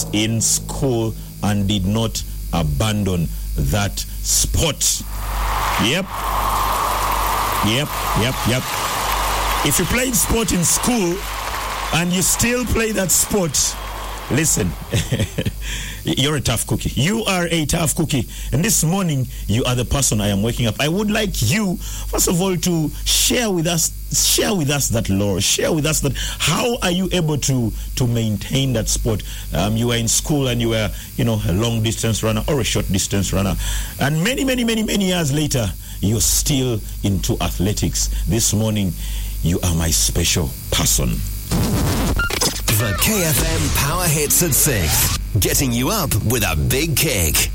athletics in school and did not abandon that sport. Yep. If you played sport in school and you still play that sport, listen, you're a tough cookie. You are a tough cookie. And this morning, you are the person I am waking up. I would like you, first of all, to share with us that lore. Share with us that how are you able to maintain that sport? You were in school and you were, a long distance runner or a short distance runner. And many years later, you're still into athletics. This morning, you are my special person. The KFM Power Hits at 6. Getting you up with a big kick.